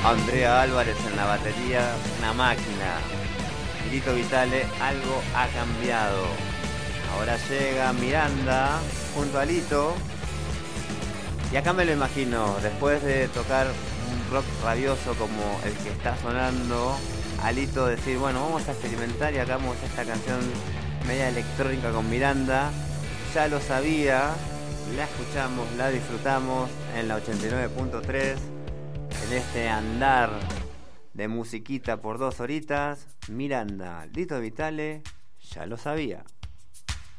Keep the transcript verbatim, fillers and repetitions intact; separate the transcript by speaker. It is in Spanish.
Speaker 1: Andrea Álvarez en la batería, una máquina. Lito Vitale, algo ha cambiado. Ahora llega Miranda junto a Lito. Y acá me lo imagino, después de tocar un rock rabioso como el que está sonando, a Lito decir, bueno, vamos a experimentar y hagamos esta canción media electrónica con Miranda. Ya lo sabía, la escuchamos, la disfrutamos en la ochenta y nueve punto tres, en este andar de musiquita por dos horitas. Miranda, Lito Vitale, ya lo sabía.